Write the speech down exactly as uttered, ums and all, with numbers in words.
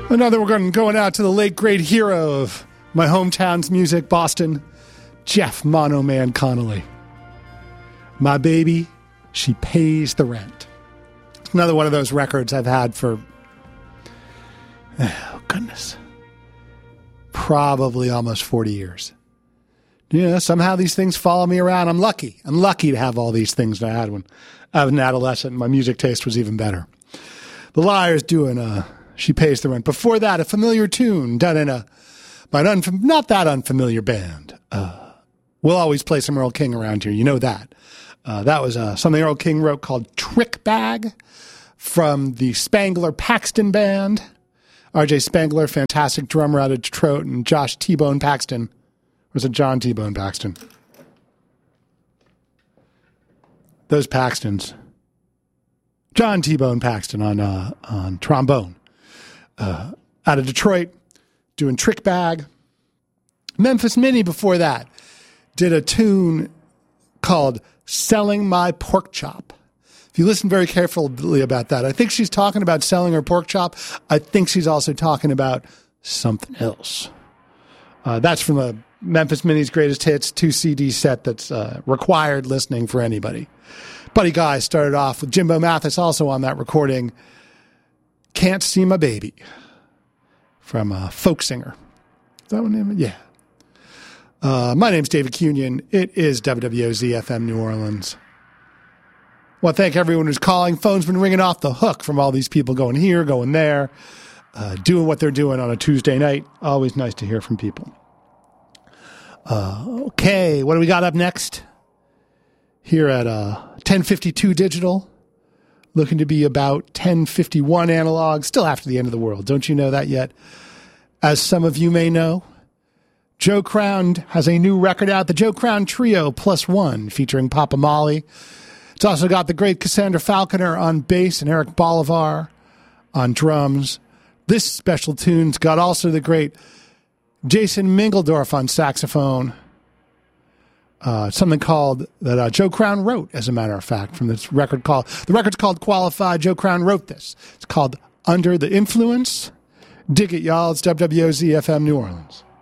Another one going out to the late great hero of my hometown's music, Boston, Jeff Mono Man Connolly. My baby, she pays the rent. Another one of those records I've had for, oh goodness, probably almost forty years. Yeah, somehow these things follow me around. I'm lucky. I'm lucky to have all these things that I had when I was an adolescent. My music taste was even better. The Liars doing uh, She Pays the Rent. Before that, a familiar tune done in a by an unfam- not that unfamiliar band. Uh, we'll always play some Earl King around here. You know that. Uh, that was uh, something Earl King wrote called Trick Bag from the Spangler Paxton Band. R J Spangler, fantastic drummer out of Detroit, and Josh T-Bone Paxton. Or was it John T-Bone Paxton? Those Paxtons. John T-Bone Paxton on uh, on trombone. Uh, out of Detroit, doing Trick Bag. Memphis Minnie before that did a tune called Selling My Pork Chop. If you listen very carefully about that, I think she's talking about selling her pork chop. I think she's also talking about something else. Uh, that's from the Memphis Minnie's Greatest Hits two C D set that's uh, required listening for anybody. Buddy Guy started off with Jimbo Mathis also on that recording. Can't See My Baby from a folk singer. Is that one name? Yeah. Uh, my name's David Cunion. It is W W O Z F M New Orleans. Well, thank everyone who's calling. Phone's been ringing off the hook from all these people going here, going there, uh, doing what they're doing on a Tuesday night. Always nice to hear from people. Uh, okay, what do we got up next? Here at uh, ten fifty-two Digital, looking to be about ten fifty-one analog, still after the end of the world. Don't you know that yet? As some of you may know, Joe Crown has a new record out, the Joe Crown Trio Plus One, featuring Papa Molly. It's also got the great Cassandra Falconer on bass and Eric Bolivar on drums. This special tune's got also the great Jason Mingledorf on saxophone. Uh, something called that uh, Joe Crown wrote, as a matter of fact, from this record called, the record's called Qualified. Joe Crown wrote this. It's called Under the Influence. Dig it, y'all. It's W W O Z F M New Orleans.